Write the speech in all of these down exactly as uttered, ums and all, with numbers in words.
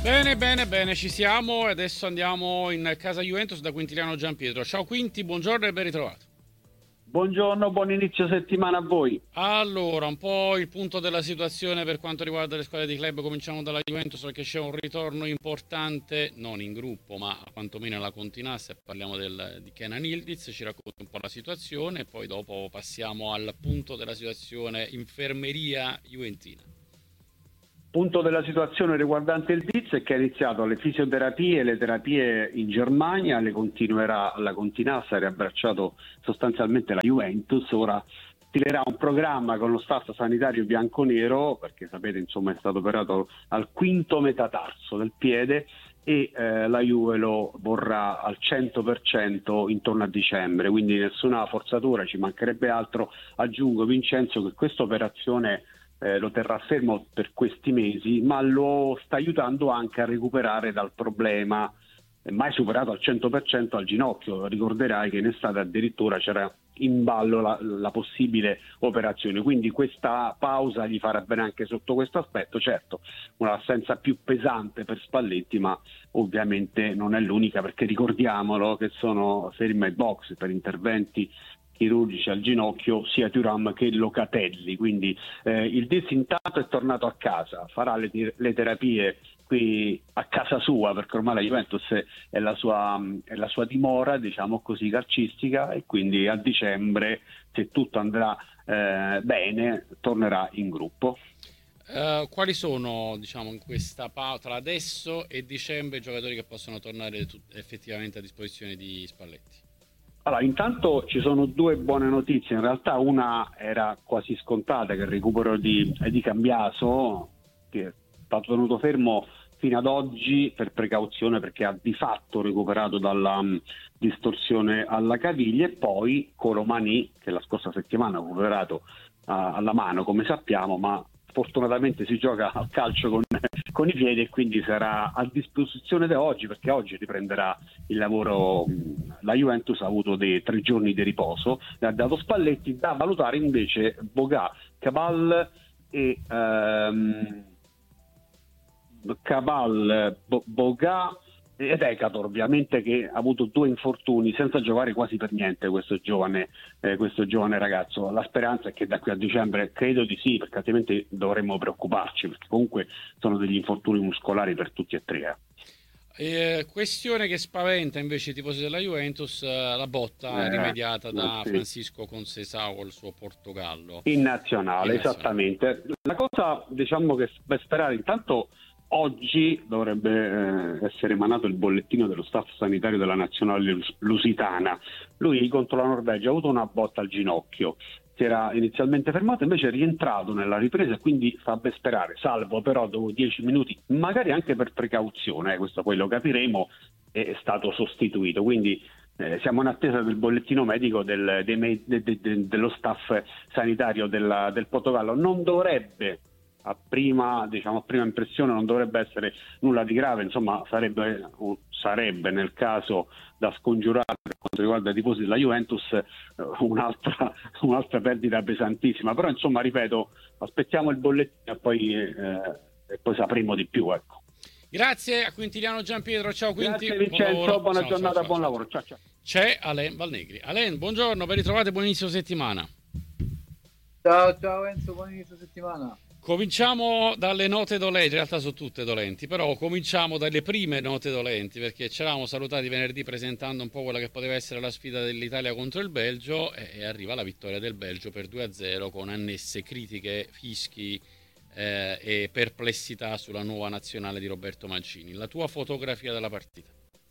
Bene, bene, bene, ci siamo e adesso andiamo in casa Juventus da Quintiliano Giampietro. Ciao Quinti, buongiorno e ben ritrovato. Buongiorno, buon inizio settimana a voi. Allora, un po' il punto della situazione per quanto riguarda le squadre di club. Cominciamo dalla Juventus perché c'è un ritorno importante, non in gruppo, ma quantomeno alla Continassa. Parliamo del, di Kenan Yildiz, ci racconta un po' la situazione e poi dopo passiamo al punto della situazione infermeria juventina. Punto della situazione riguardante il Diz è che ha iniziato le fisioterapie e le terapie in Germania, le continuerà alla Continassa, ha riabbracciato sostanzialmente la Juventus. Ora stilerà un programma con lo staff sanitario bianconero, perché sapete insomma è stato operato al quinto metatarso del piede e eh, la Juve lo vorrà al cento per cento intorno a dicembre, quindi nessuna forzatura, ci mancherebbe altro. Aggiungo, Vincenzo, che questa operazione Eh, lo terrà fermo per questi mesi, ma lo sta aiutando anche a recuperare dal problema eh, mai superato al cento per cento al ginocchio. Ricorderai che in estate addirittura c'era in ballo la, la possibile operazione, quindi questa pausa gli farà bene anche sotto questo aspetto. Certo, un'assenza più pesante per Spalletti, ma ovviamente non è l'unica, perché ricordiamolo che sono fermi ai box per interventi chirurgici al ginocchio sia Thuram che Locatelli, quindi eh, il Diz intanto è tornato a casa, farà le, le terapie qui a casa sua, perché ormai la Juventus è la sua, è la sua dimora, diciamo così, calcistica, e quindi a dicembre, se tutto andrà eh, bene, tornerà in gruppo. Uh, quali sono, diciamo, in questa pausa tra adesso e dicembre i giocatori che possono tornare tut- effettivamente a disposizione di Spalletti? Allora, intanto ci sono due buone notizie. In realtà una era quasi scontata, che il recupero di, di Cambiaso, che è stato tenuto fermo fino ad oggi per precauzione, perché ha di fatto recuperato dalla um, distorsione alla caviglia, e poi Colomani, che la scorsa settimana ha recuperato uh, alla mano, come sappiamo, ma fortunatamente si gioca al calcio con, con i piedi, e quindi sarà a disposizione da oggi, perché oggi riprenderà il lavoro. La Juventus ha avuto dei tre giorni di riposo, ne ha dato Spalletti. Da valutare invece Boga, Cabal e ehm, Cabal, Bo- Boga ed Ekator, ovviamente, che ha avuto due infortuni senza giocare quasi per niente questo giovane, eh, questo giovane ragazzo. La speranza è che da qui a dicembre, credo di sì, perché altrimenti dovremmo preoccuparci, perché comunque sono degli infortuni muscolari per tutti e tre. Eh, questione che spaventa invece i tifosi della Juventus, eh, la botta Eh, rimediata eh, da sì. Francisco Conceição al suo Portogallo In in nazionale, nazionale. esattamente. La cosa, diciamo, che per sperare, intanto oggi dovrebbe eh, essere emanato il bollettino dello staff sanitario della nazionale lusitana. Lui contro la Norvegia ha avuto una botta al ginocchio, si era inizialmente fermato, invece è rientrato nella ripresa, e quindi fa ben sperare, salvo però dopo dieci minuti, magari anche per precauzione, eh, questo poi lo capiremo, è stato sostituito. Quindi eh, siamo in attesa del bollettino medico del, dei me- de- de- de- dello staff sanitario della- del Portogallo. Non dovrebbe, a prima, diciamo, a prima impressione, non dovrebbe essere nulla di grave, insomma sarebbe, sarebbe nel caso da scongiurare per quanto riguarda i tifosi della Juventus eh, un'altra, un'altra perdita pesantissima. Però insomma, ripeto, aspettiamo il bollettino e poi, eh, e poi sapremo di più, ecco. Grazie a Quintiliano Giampietro, ciao Quinti, Grazie buon lavoro. Vincenzo, buona Ciao ciao giornata, ciao buon ciao. lavoro. ciao. Ciao ciao. C'è Alen Valnegri. Alen, buongiorno, ben ritrovate, buon inizio settimana. Ciao, ciao Enzo, buon inizio settimana. Cominciamo dalle note dolenti, in realtà sono tutte dolenti, però cominciamo dalle prime note dolenti, perché ci eravamo salutati venerdì presentando un po' quella che poteva essere la sfida dell'Italia contro il Belgio, e, e arriva la vittoria del Belgio per due a zero con annesse critiche, fischi eh, e perplessità sulla nuova nazionale di Roberto Mancini. La tua fotografia della partita?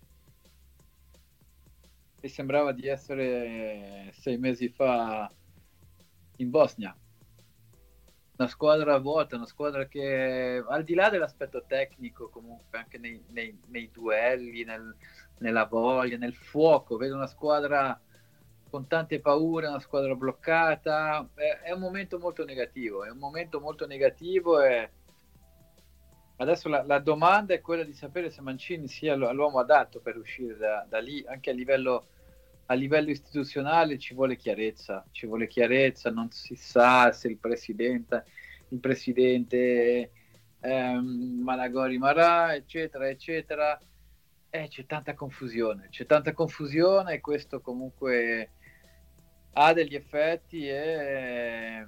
Mi sembrava di essere sei mesi fa in Bosnia. Una squadra vuota, una squadra che, al di là dell'aspetto tecnico, comunque anche nei, nei, nei duelli, nel, nella voglia, nel fuoco, vedo una squadra con tante paure, una squadra bloccata. È, è un momento molto negativo, è un momento molto negativo e adesso la, la domanda è quella di sapere se Mancini sia l'uomo adatto per uscire da, da lì, anche a livello, a livello istituzionale ci vuole chiarezza, ci vuole chiarezza, non si sa se il presidente, il presidente ehm, Malagori Marà, eccetera, eccetera. Eh, c'è tanta confusione, c'è tanta confusione e questo comunque ha degli effetti e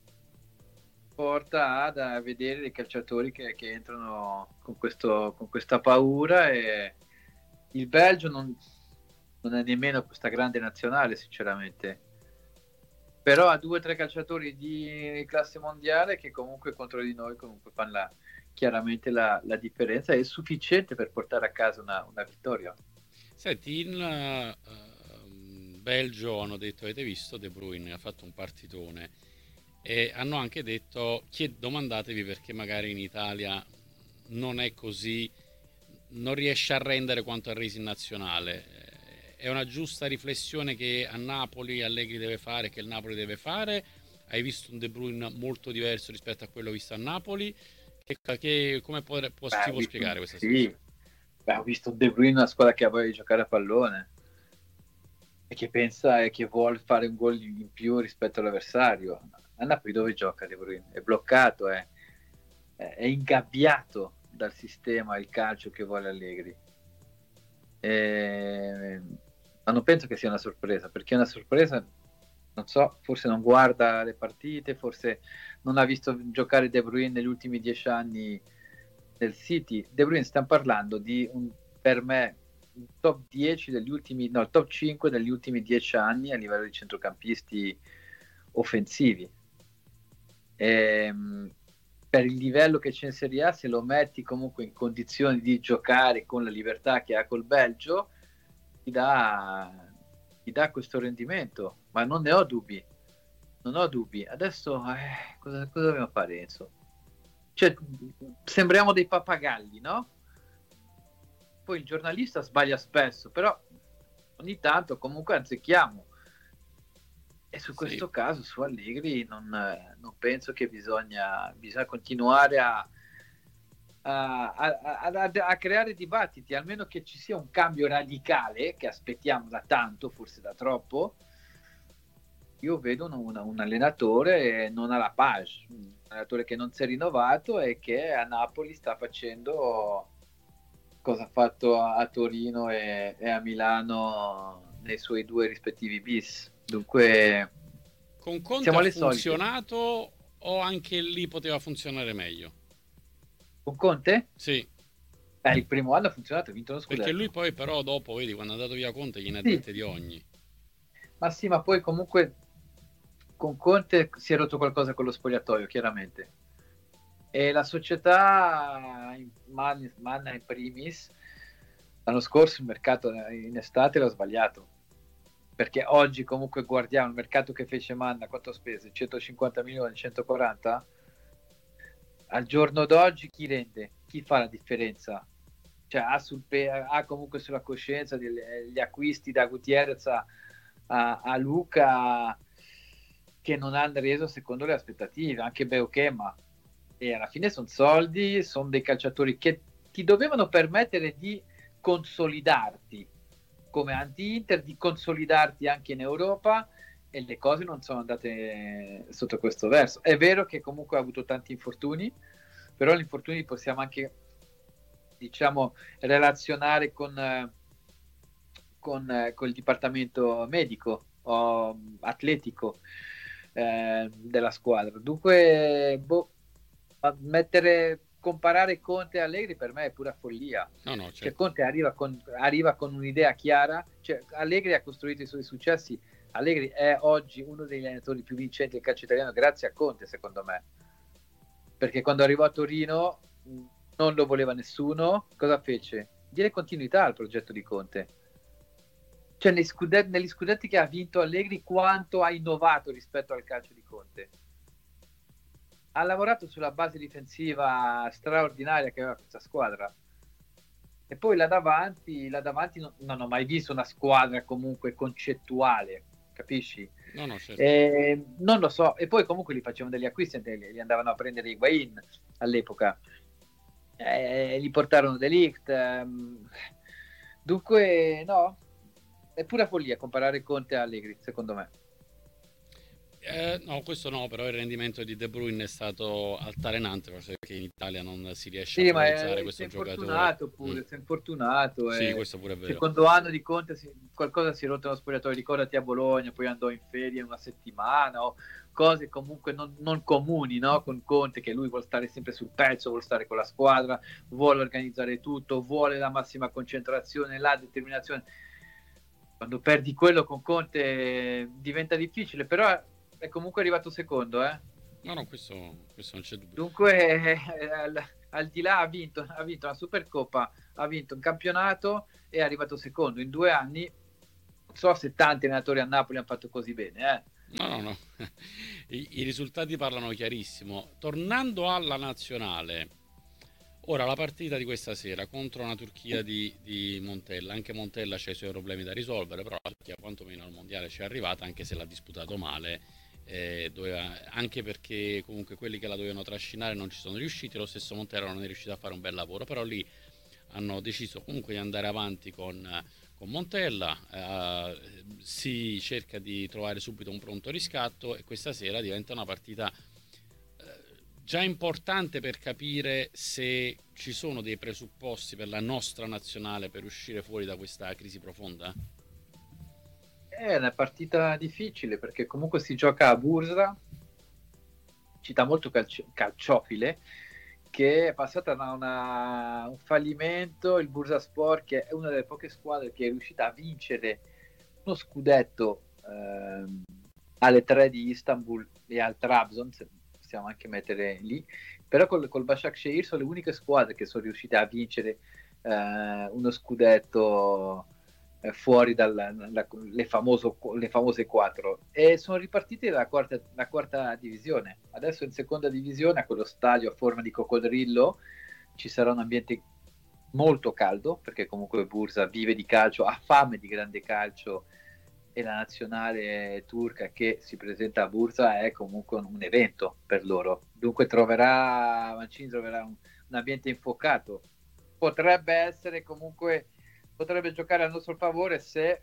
porta ad, a vedere dei calciatori che, che entrano con, questo, con questa paura e il Belgio non, non è nemmeno questa grande nazionale sinceramente, però ha due o tre calciatori di classe mondiale che comunque contro di noi comunque fanno la, chiaramente la, la differenza, è sufficiente per portare a casa una, una vittoria. Senti, in eh, Belgio hanno detto, avete visto, De Bruyne ha fatto un partitone e hanno anche detto, chied- domandatevi perché magari in Italia non è così, non riesce a rendere quanto ha reso in nazionale. Eh, È una giusta riflessione che a Napoli Allegri deve fare, che il Napoli deve fare. Hai visto un De Bruyne molto diverso rispetto a quello visto a Napoli. Che, che- come può, può- Beh, si ho può visto, spiegare questa sì, situazione? beh, ho visto De Bruyne, una squadra che ha voglia di giocare a pallone e che pensa e che vuole fare un gol in più rispetto all'avversario. A Napoli dove gioca De Bruyne? È bloccato, è, è ingabbiato dal sistema, il calcio che vuole Allegri. E... ma non penso che sia una sorpresa, perché è una sorpresa, non so, forse non guarda le partite, forse non ha visto giocare De Bruyne negli ultimi dieci anni del City. De Bruyne, stiamo parlando di un, per me, un top dieci degli ultimi, no, il top cinque degli ultimi dieci anni a livello di centrocampisti offensivi. Ehm, per il livello che c'è in Serie A, se lo metti comunque in condizioni di giocare con la libertà che ha col Belgio, ti dà, ti dà questo rendimento, ma non ne ho dubbi, non ho dubbi. Adesso eh, cosa, cosa dobbiamo fare, Enzo? Cioè, sembriamo dei pappagalli, no? Poi il giornalista sbaglia spesso, però ogni tanto comunque azzecchiamo. E su Sì, questo caso, su Allegri, non, eh, non penso che bisogna, bisogna continuare a, a, a, a, a creare dibattiti, almeno che ci sia un cambio radicale, che aspettiamo da tanto, forse da troppo. Io vedo un, un allenatore non alla page, un allenatore che non si è rinnovato e che a Napoli sta facendo cosa ha fatto a, a Torino e, e a Milano nei suoi due rispettivi bis. Dunque, con Conte siamo ha alle solite. funzionato o anche lì poteva funzionare meglio? Con Conte? Sì, Eh, il primo anno ha funzionato, ha vinto lo perché lui scudetto. poi però dopo, vedi, quando è andato via Conte gliene ha Sì, dette di ogni. ma sì, ma poi comunque con Conte si è rotto qualcosa con lo spogliatoio, chiaramente. E la società, Man, Manna in primis, l'anno scorso il mercato in estate l'ha sbagliato. Perché oggi comunque guardiamo il mercato che fece Manna, quanto ha speso? centocinquanta milioni, centoquaranta? Al giorno d'oggi chi rende? Chi fa la differenza? Cioè ha, sul pe- ha comunque sulla coscienza degli acquisti da Gutierrez a, a, a Luca che non hanno reso secondo le aspettative, anche Beuchema. E alla fine sono soldi, sono dei calciatori che ti dovevano permettere di consolidarti come anti-Inter, di consolidarti anche in Europa e le cose non sono andate sotto questo verso. È vero che comunque ha avuto tanti infortuni, però gli infortuni possiamo anche, diciamo, relazionare con, eh, con, eh, con il dipartimento medico o atletico eh, della squadra. Dunque, boh, mettere, comparare Conte e Allegri per me è pura follia. No, no, Cioè, certo. Conte arriva con, arriva con un'idea chiara, cioè, Allegri ha costruito i suoi successi. Allegri è oggi uno degli allenatori più vincenti del calcio italiano grazie a Conte, secondo me. Perché quando arrivò a Torino non lo voleva nessuno. Cosa fece? Diede continuità al progetto di Conte. Cioè, negli scudetti, negli scudetti che ha vinto Allegri, quanto ha innovato rispetto al calcio di Conte. Ha lavorato sulla base difensiva straordinaria che aveva questa squadra. E poi là davanti, là davanti non, non ho mai visto una squadra comunque concettuale, capisci? No, no, certo. E, non lo so. E poi comunque li facevano degli acquisti, li andavano a prendere i Higuain all'epoca. Eh, gli portarono De Ligt. Ehm. Dunque, no, è pura follia comparare Conte a Allegri, secondo me. Eh, no, questo no, però il rendimento di De Bruyne è stato altalenante, forse perché in Italia non si riesce a Sì, ma valorizzare è, si questo è giocatore. infortunato Mm. pure, si è infortunato. Sì, E questo pure è vero. secondo anno di Conte si- qualcosa si è rotto nello spogliatoio, ricordati a Bologna, poi andò in ferie una settimana o cose comunque non, non comuni, no? Con Conte, che lui vuole stare sempre sul pezzo, vuole stare con la squadra, vuole organizzare tutto, vuole la massima concentrazione, la determinazione. Quando perdi quello con Conte diventa difficile, però è comunque arrivato secondo, eh? No, no, questo, questo non c'è dubbio. Dunque, eh, al, al di là ha vinto, ha vinto la Supercoppa, ha vinto un campionato e è arrivato secondo in due anni. Non so se tanti allenatori a Napoli hanno fatto così bene, eh. No, no, no. I, I risultati parlano chiarissimo. Tornando alla nazionale, ora la partita di questa sera contro una Turchia di, di Montella. Anche Montella c'ha i suoi problemi da risolvere, però la Turchia quantomeno al mondiale ci è arrivata, anche se l'ha disputato male. Eh, doveva, anche perché comunque quelli che la dovevano trascinare non ci sono riusciti. Lo stesso Montella non è riuscito a fare un bel lavoro, però lì hanno deciso comunque di andare avanti con, con Montella, eh, si cerca di trovare subito un pronto riscatto e questa sera diventa una partita eh, già importante per capire se ci sono dei presupposti per la nostra nazionale per uscire fuori da questa crisi profonda. È una partita difficile perché comunque si gioca a Bursa, città molto calcio- calciofile, che è passata da una, un fallimento, il Bursaspor, che è una delle poche squadre che è riuscita a vincere uno scudetto ehm, alle tre di Istanbul e al Trabzon, se possiamo anche mettere lì, però col, col Başakşehir sono le uniche squadre che sono riuscite a vincere eh, uno scudetto eh, fuori dalle famose quattro e sono ripartiti dalla quarta, la quarta divisione. Adesso in seconda divisione, a quello stadio a forma di coccodrillo, ci sarà un ambiente molto caldo perché comunque Bursa vive di calcio, ha fame di grande calcio e la nazionale turca che si presenta a Bursa è comunque un, un evento per loro. Dunque troverà Mancini troverà un, un ambiente infuocato. Potrebbe essere comunque potrebbe giocare a nostro favore se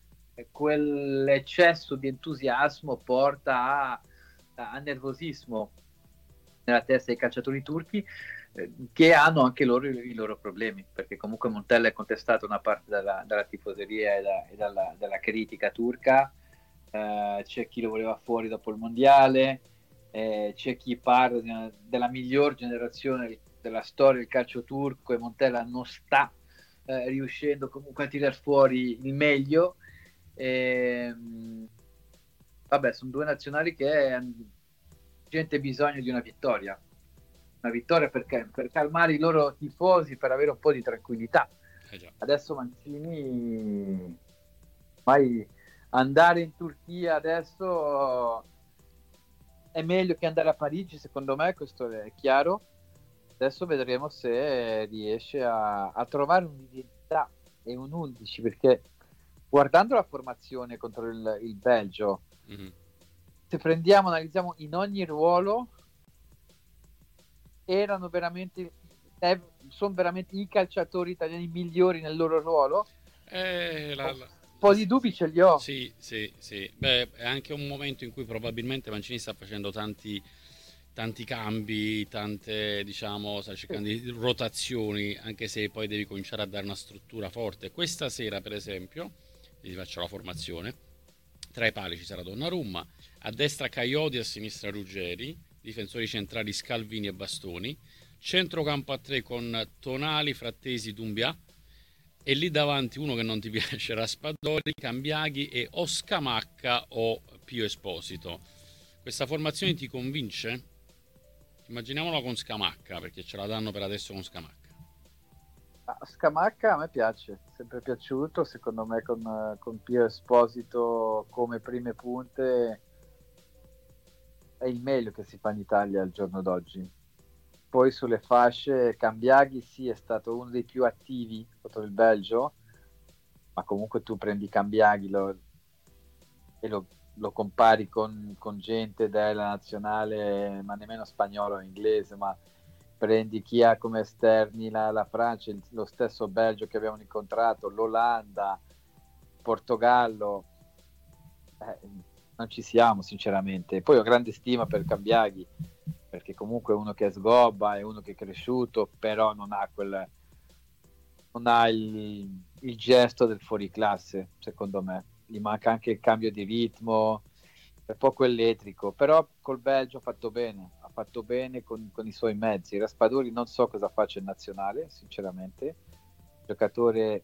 quell'eccesso di entusiasmo porta a, a nervosismo nella testa dei calciatori turchi eh, che hanno anche loro i, i loro problemi, perché comunque Montella è contestato una parte dalla, dalla tifoseria e, da, e dalla, dalla critica turca, eh, c'è chi lo voleva fuori dopo il mondiale, eh, c'è chi parla una, della miglior generazione della storia del calcio turco e Montella non sta eh, riuscendo comunque a tirar fuori il meglio. E, vabbè, sono due nazionali che hanno gente bisogno di una vittoria una vittoria perché per calmare i loro tifosi, per avere un po' di tranquillità. Eh adesso Mancini mai andare in Turchia adesso è meglio che andare a Parigi, secondo me, questo è chiaro. Adesso vedremo se riesce a, a trovare un'identità e un undici, perché guardando la formazione contro il, il Belgio, mm-hmm. se prendiamo, analizziamo in ogni ruolo, erano veramente, eh, sono veramente i calciatori italiani migliori nel loro ruolo. Eh, la, la, un po' di dubbi ce li ho. Sì, sì, sì. Beh, è anche un momento in cui probabilmente Mancini sta facendo tanti tanti cambi, tante, diciamo, sta cercando di rotazioni, anche se poi devi cominciare a dare una struttura forte. Questa sera, per esempio, vi faccio la formazione, tra i pali ci sarà Donnarumma, a destra Coyote, a sinistra Ruggeri, difensori centrali Scalvini e Bastoni, centrocampo a tre con Tonali, Frattesi, Dumbia, e lì davanti uno che non ti piace, Raspadori, Cambiaghi e o Scamacca o Pio Esposito. Questa formazione ti convince? Immaginiamola con Scamacca, perché ce la danno per adesso con Scamacca. Scamacca a me piace, sempre piaciuto, secondo me con, con Pio Esposito come prime punte è il meglio che si fa in Italia al giorno d'oggi. Poi sulle fasce Cambiaghi sì, è stato uno dei più attivi contro il Belgio, ma comunque tu prendi Cambiaghi lo, e lo, lo compari con, con gente della nazionale, ma nemmeno spagnolo o inglese, ma prendi chi ha come esterni la, la Francia, il, lo stesso Belgio che abbiamo incontrato, l'Olanda, Portogallo, eh, non ci siamo sinceramente. Poi ho grande stima per Cambiaghi, perché comunque è uno che è sgobba, è uno che è cresciuto, però non ha quel non ha il, il gesto del fuoriclasse, secondo me. Gli manca anche il cambio di ritmo, è poco elettrico, però col Belgio ha fatto bene, ha fatto bene con, con i suoi mezzi. Raspadori non so cosa faccia in nazionale, sinceramente. Giocatore...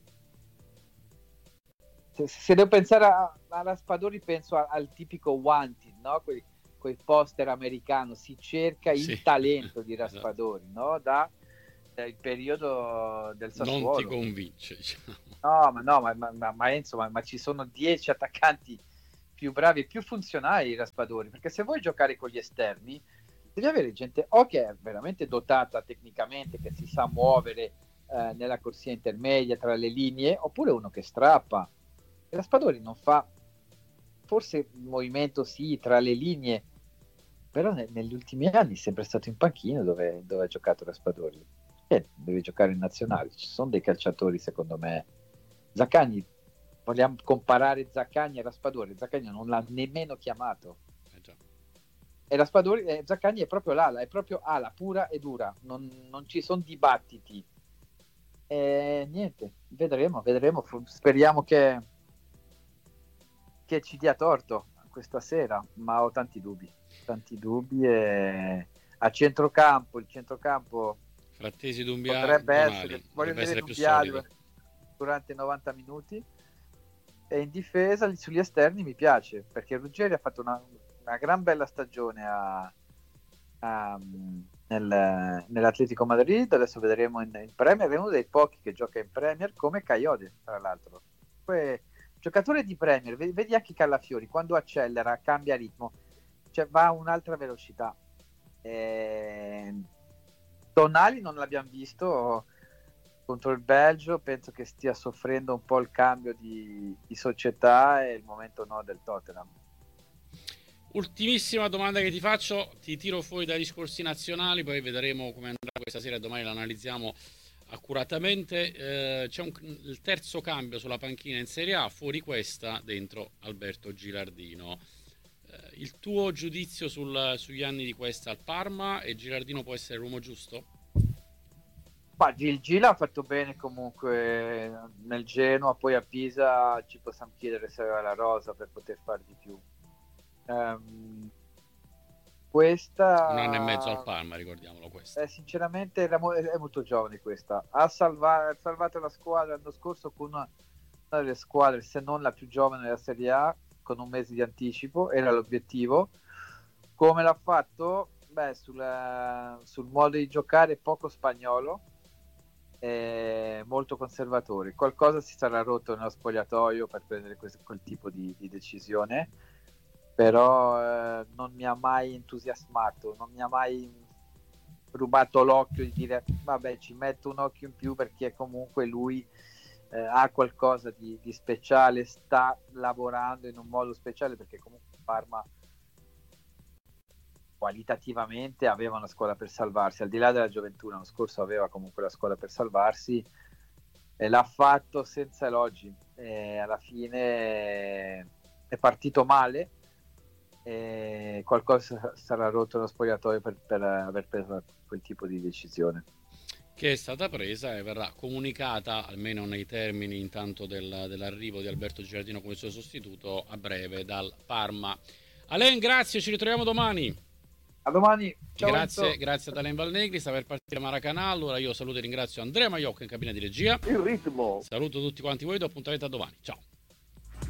Se, se devo pensare a, a Raspadori penso a, al tipico Wanted, no? Quei, quei poster americano, si cerca il Sì. talento di Raspadori, no? Da il periodo del Sassuolo. Non ti convince, diciamo. No, ma no, ma, ma, ma Enzo, ma, ma ci sono dieci attaccanti più bravi e più funzionali di Raspadori, perché se vuoi giocare con gli esterni devi avere gente o che è veramente dotata tecnicamente, che si sa muovere eh, nella corsia intermedia tra le linee, oppure uno che strappa. E Raspadori non fa, forse il movimento sì tra le linee, però ne, negli ultimi anni è sempre stato in panchina dove, dove ha giocato Raspadori. Eh, deve giocare in nazionale. Ci sono dei calciatori, secondo me. Zaccagni, vogliamo comparare Zaccagni e Raspadori? Zaccagni non l'ha nemmeno chiamato. Eh già. E Raspadori, eh, Zaccagni è proprio l'ala, è proprio ala pura e dura. Non, non ci sono dibattiti. E niente, vedremo, vedremo. Speriamo che, che ci dia torto questa sera, ma ho tanti dubbi. Tanti dubbi. E a centrocampo, il centrocampo. Frattesi, Dumbia, Potrebbe Tonali, essere, voglio dovrebbe vedere essere più Dumbia solido. durante i novanta minuti. E in difesa sugli esterni mi piace, perché Ruggeri ha fatto una, una gran bella stagione a, a, nel, nell'Atletico Madrid. Adesso vedremo in, in Premier, è uno dei pochi che gioca in Premier, come Coyote tra l'altro. Poi, giocatore di Premier, vedi anche Callafiori, quando accelera cambia ritmo, cioè va a un'altra velocità. e... Tonali non l'abbiamo visto contro il Belgio, penso che stia soffrendo un po' il cambio di, di società e il momento no del Tottenham. Ultimissima domanda che ti faccio, ti tiro fuori dai discorsi nazionali, poi vedremo come andrà questa sera e domani l'analizziamo accuratamente. Eh, c'è un, il terzo cambio sulla panchina in Serie A, fuori Questa, dentro Alberto Gilardino. Eh, il tuo giudizio sul, sugli anni di Questa al Parma, e Gilardino può essere l'uomo giusto? Ma Gil Gil ha fatto bene comunque nel Genoa, poi a Pisa ci possiamo chiedere se aveva la rosa per poter fare di più. Um, questa Un anno e mezzo al Parma, ricordiamolo questo. Eh, sinceramente era mo- è molto giovane questa. Ha, salva- ha salvato la squadra l'anno scorso con una, una delle squadre, se non la più giovane della Serie A, con un mese di anticipo, era l'obiettivo. Come l'ha fatto? Beh, sul, sul modo di giocare poco spagnolo, eh, molto conservatore. Qualcosa si sarà rotto nello spogliatoio per prendere questo, quel tipo di, di decisione, però eh, non mi ha mai entusiasmato, non mi ha mai rubato l'occhio di dire vabbè, ci metto un occhio in più, perché comunque lui eh, ha qualcosa di, di speciale, sta lavorando in un modo speciale, perché comunque Parma qualitativamente aveva una scuola per salvarsi, al di là della gioventù. L'anno scorso aveva comunque la scuola per salvarsi e l'ha fatto senza elogi, e alla fine è partito male e qualcosa sarà rotto nello spogliatoio per, per aver preso quel tipo di decisione, che è stata presa e verrà comunicata, almeno nei termini intanto del, dell'arrivo di Alberto Gilardino come suo sostituto, a breve dal Parma. Alain, grazie, ci ritroviamo domani. A domani. Ciao, grazie, Enzo. grazie ad Alain Valnegri, sta per partire Maracanã. Allora io saluto e ringrazio Andrea Maiocco in cabina di regia. Il ritmo. Saluto tutti quanti voi, do appuntamento a domani. Ciao.